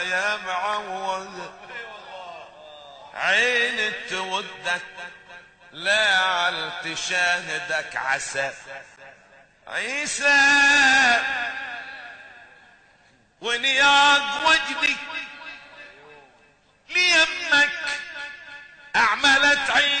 يا معود عين تودك لا عال تشاهدك عسى عيسى